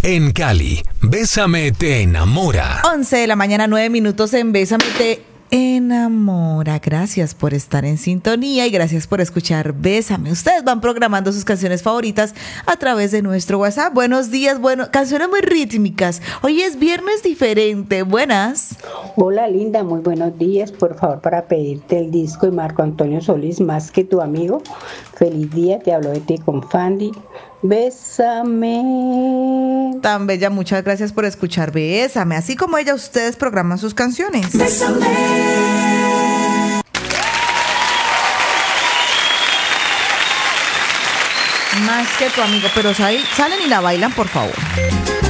En Cali, Bésame te enamora. 11 de la mañana, 9 minutos en Bésame te enamora. Gracias por estar en sintonía y gracias por escuchar Bésame. Ustedes van programando sus canciones favoritas a través de nuestro WhatsApp. Buenos días, canciones muy rítmicas. Hoy es viernes diferente. Buenas. Hola linda, muy buenos días. Por favor, para pedirte el disco de Marco Antonio Solís, Más que tu amigo. Feliz día, te hablo de ti con Fandy. Bésame. Tan bella, muchas gracias por escuchar Bésame. Así como ella, ustedes programan sus canciones. Bésame. Más que tu amigo, pero salen y la bailan, por favor.